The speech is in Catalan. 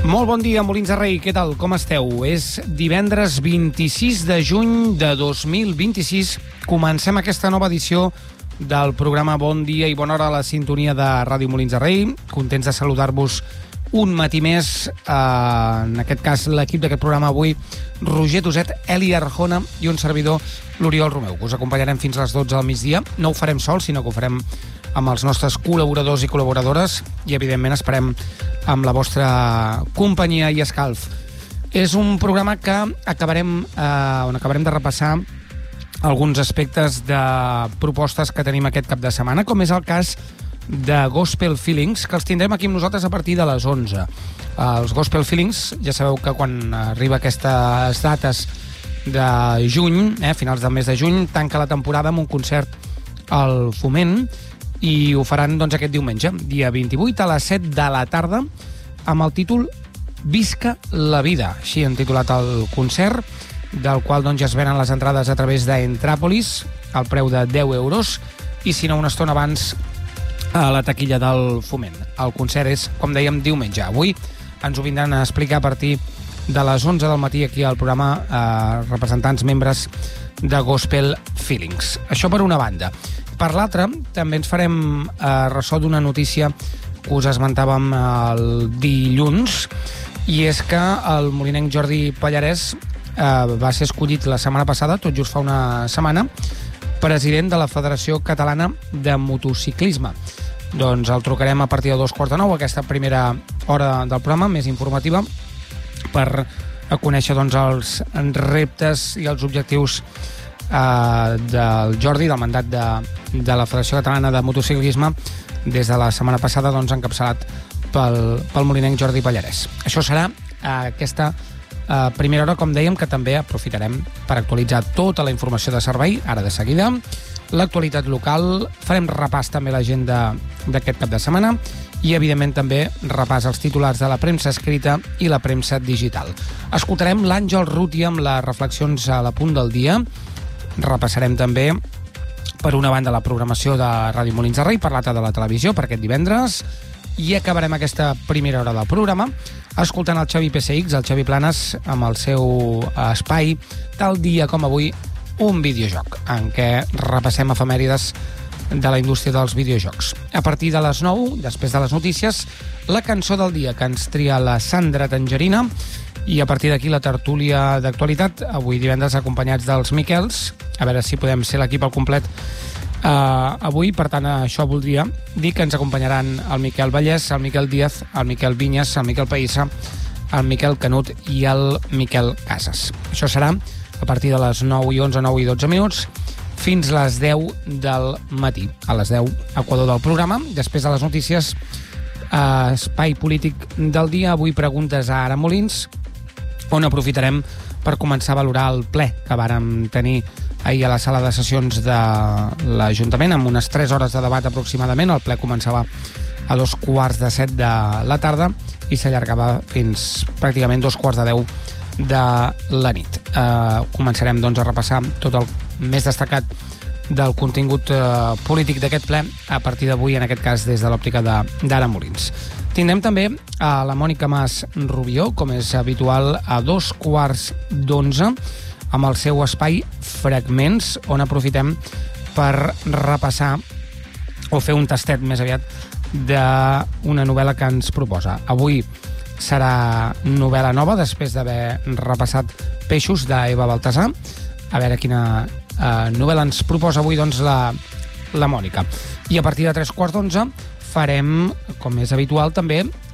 Molt bon dia, Molins de Rei, què tal, com esteu? És divendres 26 de juny de 2026. Comencem aquesta nova edició del programa Bon Dia i Bona Hora a la sintonia de Ràdio Molins de Rei. Contents de saludar-vos un matí més. En aquest cas, l'equip d'aquest programa avui, Roger Toset, Eli Arjona i un servidor, l'Oriol Romeu, que us acompanyarem fins a les 12 del migdia. No ho farem sols, sinó que ho farem amb els nostres col·laboradors i col·laboradores i, evidentment, esperem amb la vostra companyia i escalf. És un programa que on acabarem de repassar alguns aspectes de propostes que tenim aquest cap de setmana, com és el cas de Gospel Feelings, que els tindrem aquí amb nosaltres a partir de les 11. Els Gospel Feelings, ja sabeu que quan arriba aquestes dates de juny, finals del mes de juny, tanca la temporada amb un concert al Foment, i ho faran aquest diumenge, dia 28 a les 7 de la tarda, amb el títol Visca la vida. Així han titulat el concert, del qual ja es venen les entrades a través d'Entràpolis, al preu de 10 euros, i si no, una estona abans a la taquilla del Foment. El concert és, com dèiem, diumenge. Avui ens ho vindran a explicar a partir de les 11 del matí aquí al programa representants membres de Gospel Feelings. Això per una banda. Per l'altra, també ens farem ressò d'una notícia que us esmentàvem el dilluns, i és que el molinenc Jordi Pallarès va ser escollit la setmana passada, tot just fa una setmana, president de la Federació Catalana de Motociclisme. Doncs el trucarem a partir de 2:45, aquesta primera hora del programa, més informativa, per conèixer els reptes i els objectius del Jordi, del mandat de la Federació Catalana de Motociclisme, des de la setmana passada, encapçalat pel molinenc Jordi Pallarès. Això serà aquesta primera hora, com dèiem, que també aprofitarem per actualitzar tota la informació de servei, ara de seguida, l'actualitat local, farem repàs també a l'agenda d'aquest cap de setmana i, evidentment, també repàs als titulars de la premsa escrita i la premsa digital. Escoltarem l'Àngel Ruti amb les reflexions a la punt del dia. Repassarem també, per una banda, la programació de Ràdio Molins de Rei, per l'altra de la televisió, per aquest divendres, i acabarem aquesta primera hora del programa escoltant el Xavi PSX, el Xavi Planes, amb el seu espai, tal dia com avui, un videojoc, en què repassem efemèrides de la indústria dels videojocs. A partir de les 9, després de les notícies, la cançó del dia, que ens tria la Sandra Tangerina, i a partir d'aquí la tertúlia d'actualitat, avui divendres acompanyats dels Miquels, a veure si podem ser l'equip al complet avui. Per tant, això voldria dir que ens acompanyaran el Miquel Vallès, el Miquel Díaz, el Miquel Vinyes, el Miquel Païssa, el Miquel Canut i el Miquel Casas. Això serà a partir de les 9 i 11, 9 i 12 minuts, fins a les 10 del matí. A les 10, equador del programa. Després de les notícies, espai polític del dia. Avui preguntes a Ara Molins, on aprofitarem per començar a valorar el ple que vàrem tenir ahir a la sala de sessions de l'Ajuntament, amb unes 3 hores de debat aproximadament. El ple començava a 2:15 de la tarda i s'allargava fins pràcticament 2:15 de la nit. Començarem a repassar tot el més destacat del contingut polític d'aquest ple a partir d'avui, en aquest cas des de l'òptica d'Ara Molins. Tindrem també a la Mònica Mas Rubió, com és habitual, a 2:15, amb el seu espai Fragments, on aprofitem per repassar o fer un tastet més aviat d'una novel·la que ens proposa. Avui serà novel·la nova, després d'haver repassat Peixos, d'Eva Baltasar. A veure quina novel·la ens proposa avui la Mònica. I a partir de 3:15 farem, com és habitual també,